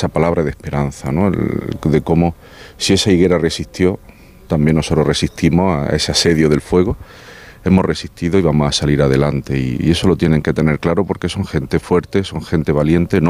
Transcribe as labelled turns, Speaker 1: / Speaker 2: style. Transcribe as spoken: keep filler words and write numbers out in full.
Speaker 1: esa palabra de esperanza, ¿no? El, de cómo si esa higuera resistió, también nosotros resistimos a ese asedio del fuego, hemos resistido y vamos a salir adelante, y, y eso lo tienen que tener claro porque son gente fuerte, son gente valiente, no